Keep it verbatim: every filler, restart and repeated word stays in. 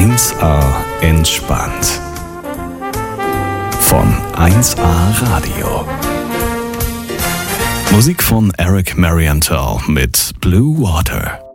eins A entspannt. Von eins A Radio. Musik von Eric Marienthal mit Blue Water.